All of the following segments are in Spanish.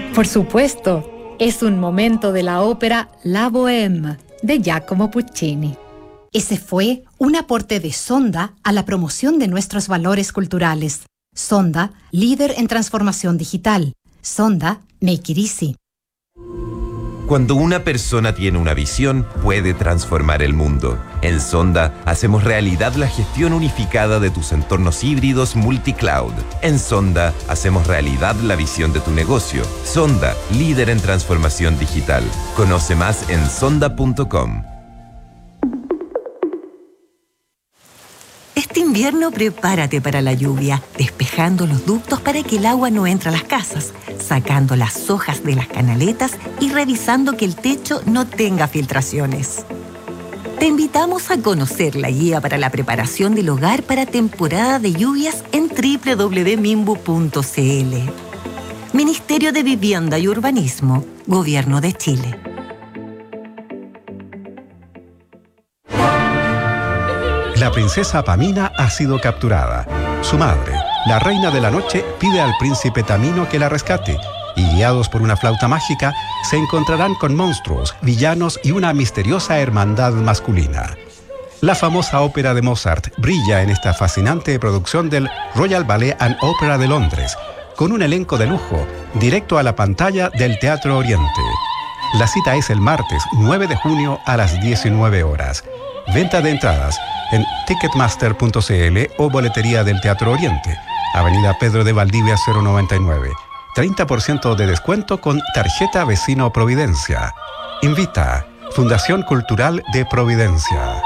Por supuesto, es un momento de la ópera La Bohème de Giacomo Puccini. Ese fue un aporte de Sonda a la promoción de nuestros valores culturales. Sonda, líder en transformación digital. Sonda, make it easy. Cuando una persona tiene una visión, puede transformar el mundo. En Sonda, hacemos realidad la gestión unificada de tus entornos híbridos multicloud. En Sonda, hacemos realidad la visión de tu negocio. Sonda, líder en transformación digital. Conoce más en sonda.com. Este invierno prepárate para la lluvia, despejando los ductos para que el agua no entre a las casas, sacando las hojas de las canaletas y revisando que el techo no tenga filtraciones. Te invitamos a conocer la guía para la preparación del hogar para temporada de lluvias en www.mimbu.cl. Ministerio de Vivienda y Urbanismo, Gobierno de Chile. La princesa Pamina ha sido capturada. Su madre, la reina de la noche, pide al príncipe Tamino que la rescate y, guiados por una flauta mágica, se encontrarán con monstruos, villanos y una misteriosa hermandad masculina. La famosa ópera de Mozart brilla en esta fascinante producción del Royal Ballet and Opera de Londres, con un elenco de lujo, directo a la pantalla del Teatro Oriente. La cita es el martes 9 de junio a las 19 horas. Venta de entradas en ticketmaster.cl o boletería del Teatro Oriente, Avenida Pedro de Valdivia 099. 30% de descuento con tarjeta Vecino Providencia. Invita Fundación Cultural de Providencia.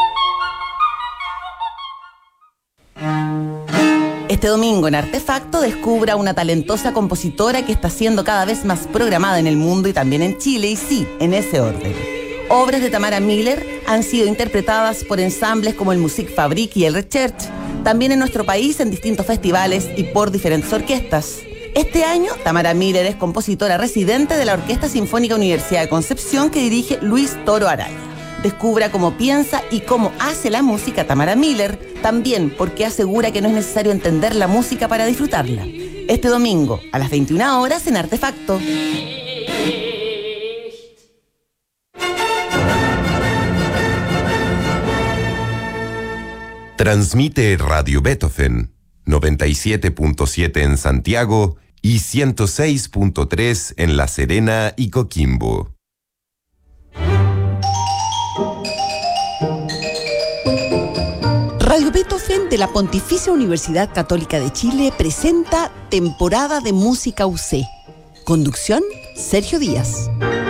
Este domingo en Artefacto descubra una talentosa compositora que está siendo cada vez más programada en el mundo y también en Chile, y sí, en ese orden. Obras de Tamara Miller han sido interpretadas por ensambles como el Musikfabrik y el Recherche, también en nuestro país en distintos festivales y por diferentes orquestas. Este año, Tamara Miller es compositora residente de la Orquesta Sinfónica Universidad de Concepción que dirige Luis Toro Araya. Descubra cómo piensa y cómo hace la música Tamara Miller, también porque asegura que no es necesario entender la música para disfrutarla. Este domingo, a las 21 horas en Artefacto. Transmite Radio Beethoven, 97.7 en Santiago y 106.3 en La Serena y Coquimbo. Radio Beethoven de la Pontificia Universidad Católica de Chile presenta Temporada de Música UC. Conducción, Sergio Díaz.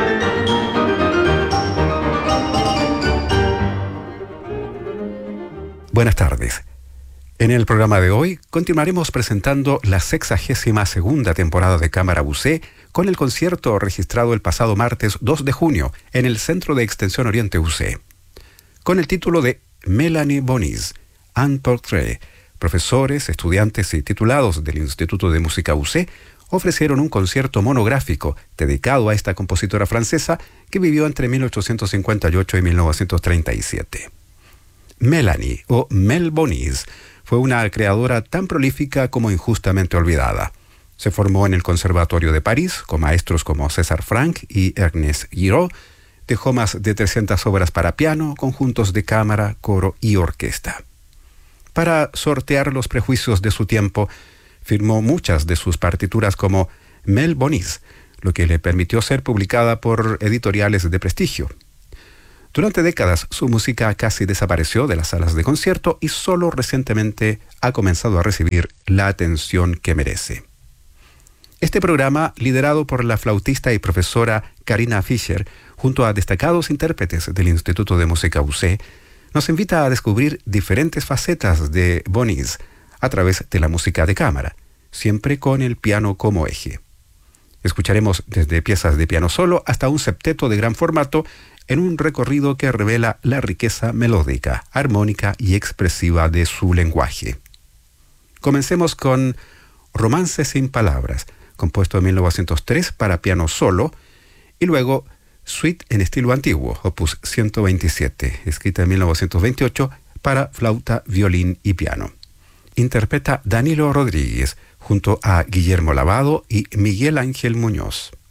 Buenas tardes. En el programa de hoy continuaremos presentando la 62ª temporada de Cámara UC con el concierto registrado el pasado martes 2 de junio en el Centro de Extensión Oriente UC. Con el título de Mélanie Bonis, un portrait, profesores, estudiantes y titulados del Instituto de Música UC ofrecieron un concierto monográfico dedicado a esta compositora francesa que vivió entre 1858 y 1937. Mélanie, o Mel Bonis, fue una creadora tan prolífica como injustamente olvidada. Se formó en el Conservatorio de París con maestros como César Franck y Ernest Guiraud. Dejó más de 300 obras para piano, conjuntos de cámara, coro y orquesta. Para sortear los prejuicios de su tiempo, firmó muchas de sus partituras como Mel Bonis, lo que le permitió ser publicada por editoriales de prestigio. Durante décadas, su música casi desapareció de las salas de concierto y solo recientemente ha comenzado a recibir la atención que merece. Este programa, liderado por la flautista y profesora Carina Fischer, junto a destacados intérpretes del Instituto de Música UC, nos invita a descubrir diferentes facetas de Bonis a través de la música de cámara, siempre con el piano como eje. Escucharemos desde piezas de piano solo hasta un septeto de gran formato en un recorrido que revela la riqueza melódica, armónica y expresiva de su lenguaje. Comencemos con Romance sin palabras, compuesto en 1903 para piano solo, y luego Suite en estilo antiguo, opus 127, escrita en 1928 para flauta, violín y piano. Interpreta Danilo Rodríguez junto a Guillermo Lavado y Miguel Ángel Muñoz.